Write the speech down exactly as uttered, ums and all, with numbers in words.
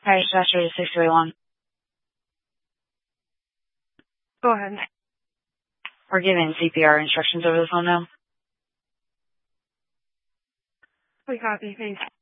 Hi, dispatcher to six three one. Go ahead. We're giving C P R instructions over the phone now. We copy, thanks.